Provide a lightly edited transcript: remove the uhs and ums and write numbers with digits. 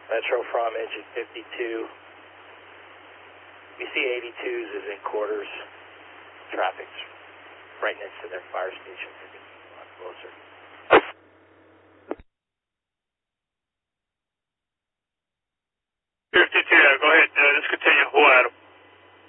Metro from engine 52. We see 82s is in quarters. Traffic's right next to their fire station. They're getting a lot closer. Go ahead. Let's continue. We'll add them.